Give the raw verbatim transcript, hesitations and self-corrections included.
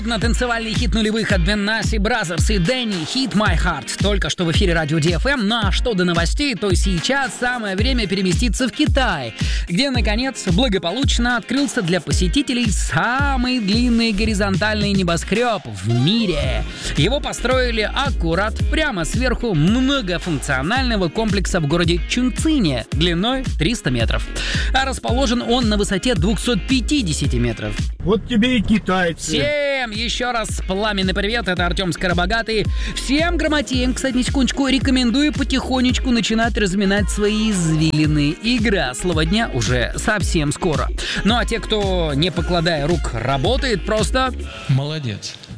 На танцевальный хит нулевых от Benassi Brothers и Дэнни «Hit My Heart». Только что в эфире радио ди эф эм. Ну а что до новостей, то сейчас самое время переместиться в Китай, где, наконец, благополучно открылся для посетителей самый длинный горизонтальный небоскреб в мире. Его построили аккурат прямо сверху многофункционального комплекса в городе Чунцине длиной триста метров. А расположен он на высоте двести пятьдесят метров. Вот тебе и китайцы. Всем еще раз пламенный привет, это Артем Скоробогатый. Всем грамотеям, кстати, на секундочку, рекомендую потихонечку начинать разминать свои извилины. Игра слова дня уже совсем скоро. Ну а те, кто, не покладая рук, работает, просто... Молодец.